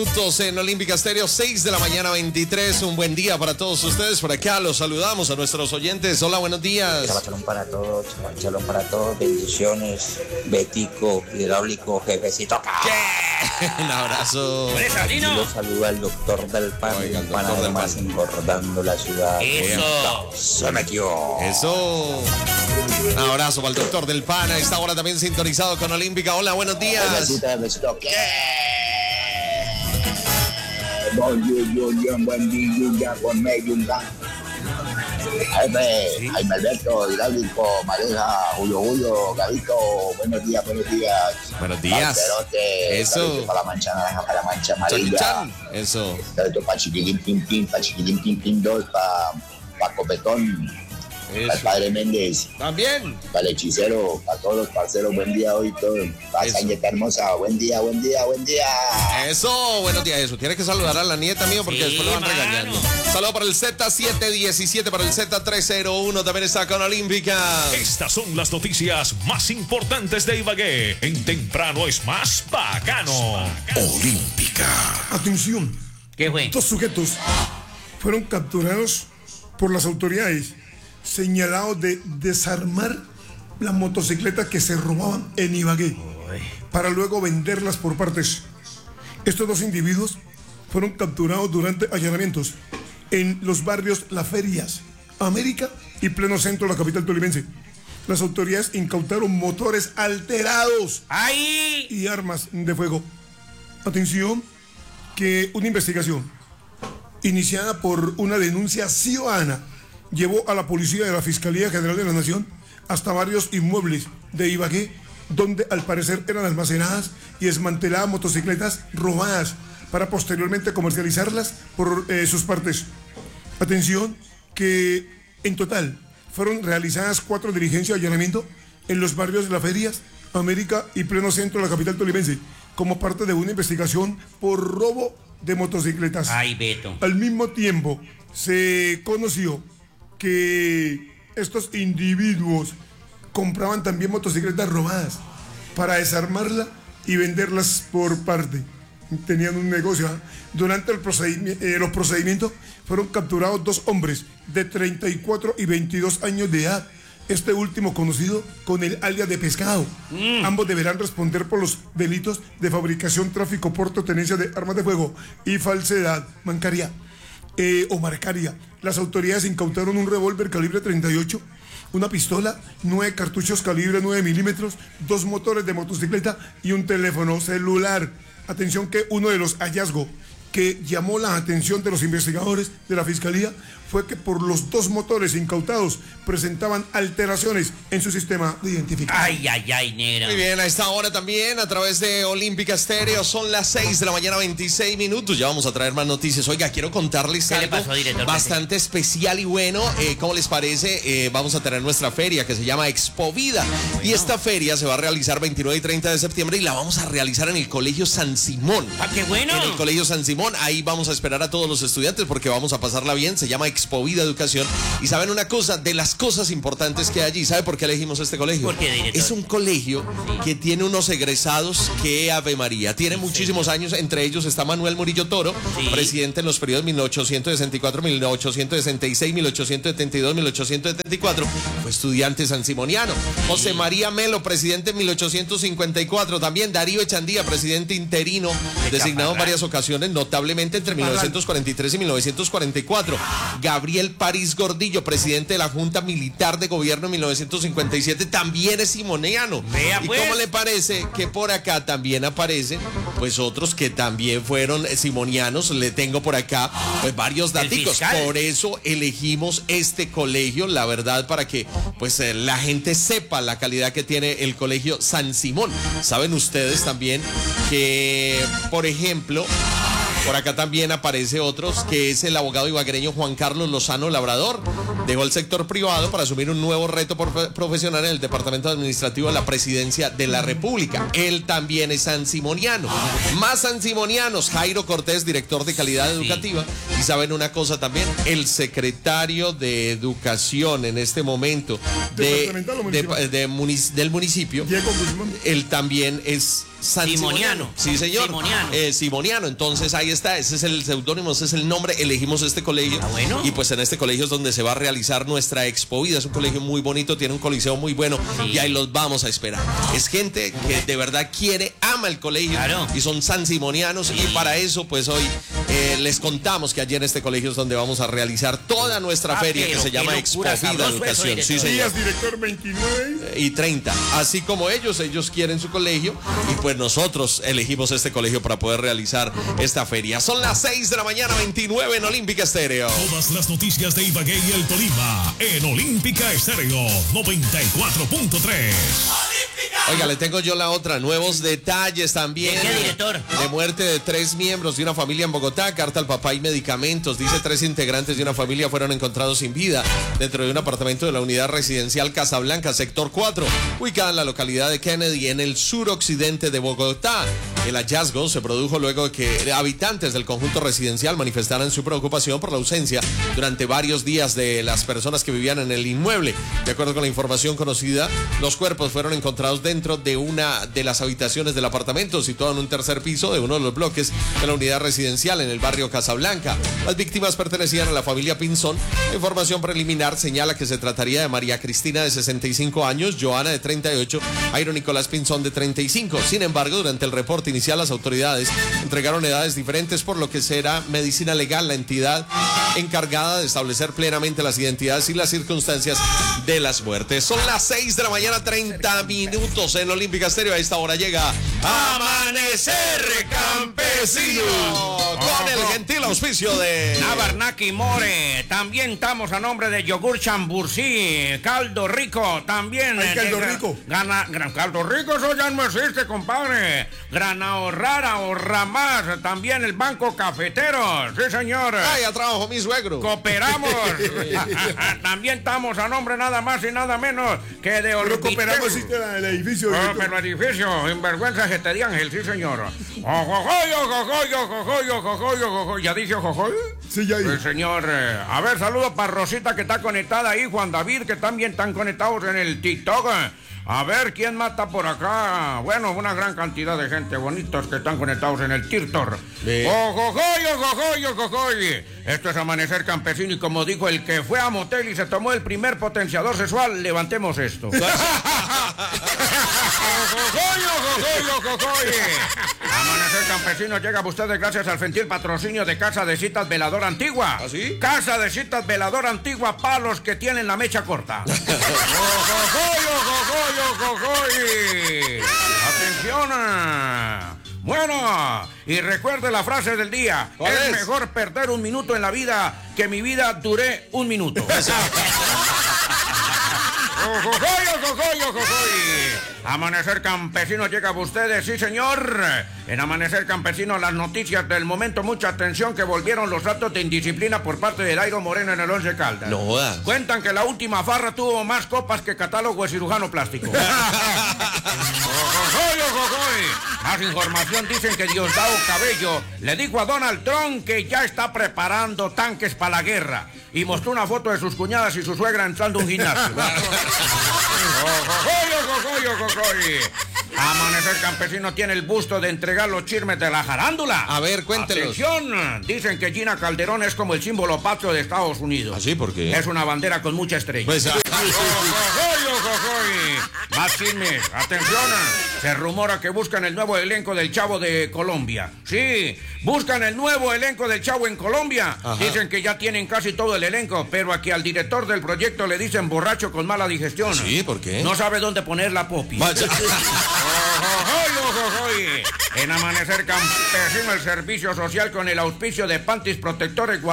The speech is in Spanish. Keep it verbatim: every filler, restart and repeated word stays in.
Minutos en Olímpica Estéreo, seis de la mañana, veintitrés. Un buen día para todos ustedes. Por acá los saludamos a nuestros oyentes. Hola, buenos días. Chalón para todos, chalón para todos. Bendiciones. Betico, hidráulico, jefecito. ¿Qué? Un abrazo. Y lo saluda el doctor del pan. Oiga, el pan doctor del además pan. engordando la ciudad. Eso. Se metió. Eso. Un abrazo para el doctor del pan. A esta hora también sintonizado con Olímpica. Hola, buenos días. Jefecito, jefecito. ¿Qué? Buen día con medio Jefe, Jaime Alberto, hidráulico, Madeja, Julio Julio, Gavito, buenos días, buenos días. Buenos días. Parcerote, Eso. Gavito para la mancha naranja, para la mancha amarilla. Chan, chan. Eso. Gavito para chiquilín, pim, pim, para chiquilín, pim, pim, dos, para pa Copetón, para el Eso. Padre Méndez, También. para el hechicero, para todos los parceros, buen día hoy, todo. Para Eso. Sáñeta hermosa, buen día, buen día, buen día. Eso, buenos días. Eso. Tiene que saludar a la nieta mío porque Sí, después lo van mano. regañando. Saludo para el Z siete diecisiete, para el Z trescientos uno. También está con Olímpica. Estas son las noticias más importantes de Ibagué. En Temprano es más bacano. Olímpica. Atención, ¿Qué fue? estos sujetos fueron capturados por las autoridades, señalados de desarmar las motocicletas que se robaban en Ibagué para luego venderlas por partes. Estos dos individuos fueron capturados durante allanamientos en los barrios Las Ferias, América y pleno centro de la capital tolimense. Las autoridades incautaron motores alterados ¡Ay! y armas de fuego. Atención, que una investigación iniciada por una denuncia ciudadana llevó a la policía de la Fiscalía General de la Nación hasta varios inmuebles de Ibagué, donde al parecer eran almacenadas y desmanteladas motocicletas robadas para posteriormente comercializarlas por eh, sus partes. Atención, que en total fueron realizadas cuatro diligencias de allanamiento en los barrios de Las Ferias, América y pleno centro de la capital tolimense, como parte de una investigación por robo de motocicletas. Ay, Beto. Al mismo tiempo, se conoció que estos individuos compraban también motocicletas robadas para desarmarla y venderlas por parte. Tenían un negocio. ¿eh? Durante el procedimi- eh, los procedimientos fueron capturados dos hombres de treinta y cuatro y veintidós años de edad. Este último conocido con el alias de Pescado. Mm. Ambos deberán responder por los delitos de fabricación, tráfico, porte, tenencia de armas de fuego y falsedad bancaria eh, o marcaria. Las autoridades incautaron un revólver calibre treinta y ocho, una pistola, nueve cartuchos calibre nueve milímetros, dos motores de motocicleta y un teléfono celular. Atención, que uno de los hallazgos que llamó la atención de los investigadores de la Fiscalía fue que por los dos motores incautados presentaban alteraciones en su sistema de identificación. Ay, ay, ay, negro. Muy bien, a esta hora también a través de Olímpica Estéreo son las seis de la mañana, veintiséis minutos. Ya vamos a traer más noticias. Oiga, quiero contarles ¿Qué le algo pasó, director? bastante especial y bueno. Eh, ¿Cómo les parece? Eh, vamos a tener nuestra feria que se llama Expo Vida. Y esta feria se va a realizar veintinueve y treinta de septiembre y la vamos a realizar en el Colegio San Simón. ¡Ah, qué bueno! En el Colegio San Simón, ahí vamos a esperar a todos los estudiantes porque vamos a pasarla bien. Se llama Expo Vida Educación. Y saben una cosa, de las cosas importantes que hay allí, ¿sabe por qué elegimos este colegio? ¿Por qué, director? Es un colegio que tiene unos egresados que Ave María. Tiene muchísimos años, entre ellos está Manuel Murillo Toro, Sí. presidente en los periodos mil ochocientos sesenta y cuatro, mil ochocientos sesenta y seis, mil ochocientos setenta y dos, mil ochocientos setenta y cuatro. Fue estudiante sansimoniano. José María Melo, presidente en mil ochocientos cincuenta y cuatro. También Darío Echandía, presidente interino, De designado en Chaparral. varias ocasiones, notablemente entre mil novecientos cuarenta y tres y mil novecientos cuarenta y cuatro. Gabriel París Gordillo, presidente de la Junta Militar de Gobierno en mil novecientos cincuenta y siete, también es simoniano. Vea, ¿Y pues. cómo le parece que por acá también aparecen pues otros que también fueron eh, simonianos? Le tengo por acá pues varios El daticos. fiscal. Por eso elegimos este colegio, la verdad, para que pues eh, la gente sepa la calidad que tiene el Colegio San Simón. Saben ustedes también que, por ejemplo, por acá también aparece otros, que es el abogado ibaguereño Juan Carlos Lozano Labrador. Dejó el sector privado para asumir un nuevo reto por- profesional en el Departamento Administrativo de la Presidencia de la República. Él también es sansimoniano. Más sansimonianos, Jairo Cortés, director de Calidad Educativa. Y saben una cosa también, el secretario de Educación en este momento de, ¿Departamental o de- municipal? de munic- del municipio, Diego Guzmán. él también es San Simoniano. Sí, señor. Simoniano. Eh, Simoniano. Entonces ahí está, ese es el seudónimo, ese es el nombre. Elegimos este colegio. Ah, bueno. Y pues en este colegio es donde se va a realizar nuestra Expo Vida. Es un colegio muy bonito, tiene un coliseo muy bueno. Sí. Y ahí los vamos a esperar. Es gente que de verdad quiere, ama el colegio. Claro. Y son sansimonianos. Sí. Y para eso, pues hoy eh, les contamos que allí en este colegio es donde vamos a realizar toda nuestra Ah, feria que pero se qué llama Expo locura, Vida sabroso eso, Educación. Sí, director. señor. Días, director veintinueve. Y treinta. Así como ellos, ellos quieren su colegio y pues nosotros elegimos este colegio para poder realizar esta feria. Son las seis de la mañana, veintinueve en Olímpica Estéreo. Todas las noticias de Ibagué y el Tolima en Olímpica Estéreo noventa y cuatro punto tres. Oiga, le tengo yo la otra. Nuevos detalles también. ¿De qué, director? De muerte de tres miembros de una familia en Bogotá. Carta al papá y medicamentos. Dice tres integrantes de una familia fueron encontrados sin vida dentro de un apartamento de la unidad residencial Casablanca, sector cuatro, ubicada en la localidad de Kennedy, en el suroccidente de Bogotá. El hallazgo se produjo luego de que habitantes del conjunto residencial manifestaran su preocupación por la ausencia durante varios días de las personas que vivían en el inmueble. De acuerdo con la información conocida, los cuerpos fueron encontrados dentro de una de las habitaciones del apartamento, situado en un tercer piso de uno de los bloques de la unidad residencial en el barrio Casablanca. Las víctimas pertenecían a la familia Pinzón. La información preliminar señala que se trataría de María Cristina, de sesenta y cinco años, Joana, de treinta y ocho, Jairo Nicolás Pinzón, de treinta y cinco. Sin embargo, durante el reporte inicial, las autoridades entregaron edades diferentes, por lo que será Medicina Legal la entidad encargada de establecer plenamente las identidades y las circunstancias de las muertes. Son las seis de la mañana, treinta minutos en Olímpica Estéreo. A esta hora llega Amanecer Campesino con el gentil auspicio de Nabarnaki More. También estamos a nombre de Yogur Chambursí, Caldo Rico. También. Ay, Caldo de- Rico. Gana, gran, caldo Rico, eso ya no existe, compadre. Gran ahorrar, ahorra más. También el Banco Cafetero. Sí, señor. Ay, a trabajo mi suegro. Cooperamos. También estamos a nombre nada más y nada menos que de Pero Orbitel. cooperamos existe el edificio. Ah, director. pero edificio, sinvergüenza gente de Ángel, sí señor. Ojojoy, ojojoy, ojojoy, ojojoy, ojojoy. ¿Ya dice ojojoy? Sí, ya Sí, ahí. señor. eh, A ver, saludo para Rosita que está conectada ahí, Juan David que también están conectados en el TikTok. A ver, ¿quién mata por acá? Bueno, una gran cantidad de gente bonitos que están conectados en el TikTok. Sí. Ojojoy, ojojoy, ojojoy. Esto es Amanecer Campesino y como dijo el que fue a motel y se tomó el primer potenciador sexual, levantemos esto. Ojojoy, ojojoy, ojojoy. Amanecer Campesino llega a ustedes gracias al gentil patrocinio de Casa de Citas Velador Antigua. ¿Ah, sí? Casa de Citas Velador Antigua para los que tienen la mecha corta. Ojojoy, ojojoy, ojojoy. Atención. Bueno, y recuerde la frase del día. ¿Cuál Es es? mejor perder un minuto en la vida que mi vida dure un minuto. Ojojoy, ojojoy, ojojoy. Amanecer Campesino llega a ustedes, sí señor. En Amanecer Campesino las noticias del momento, mucha atención que volvieron los actos de indisciplina por parte de Dairo Moreno en el Once Caldas. No jodas. Cuentan que la última farra tuvo más copas que catálogo de cirujano plástico. Ojojoy, ojojoy. Más información, dicen que Diosdado Cabello le dijo a Donald Trump que ya está preparando tanques para la guerra y mostró una foto de sus cuñadas y su suegra entrando a un gimnasio. Ojojoy, ojojoy, ojojoy. Amanecer Campesino tiene el gusto de entregar los chismes de la jarándula. A ver, cuéntelos. Atención, dicen que Gina Calderón es como el símbolo patrio de Estados Unidos. ¿Así? ¿Por qué? Es una bandera con mucha estrella. Pues, ah, Ojojoy, ojojoy. Más chismes. Atención. Se rumora que buscan el nuevo elenco del Chavo de Colombia. Sí, buscan el nuevo elenco del Chavo en Colombia. Ajá. Dicen que ya tienen casi todo el elenco, pero aquí al director del proyecto le dicen borracho con mala digestión. ¿Sí? ¿Por qué? No sabe dónde poner la popi. Vaya. Ojojoy, ojojoy. En Amanecer Campesino el servicio social con el auspicio de Panties Protectores